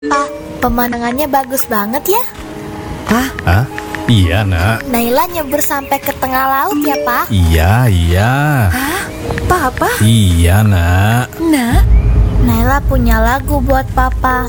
Pak, pemandangannya bagus banget ya. Hah? Iya, Nak. Naila nyebur sampai ke tengah laut ya, Pak? Iya. Hah? Papa? Iya, Nak. Nak? Naila punya lagu buat Papa.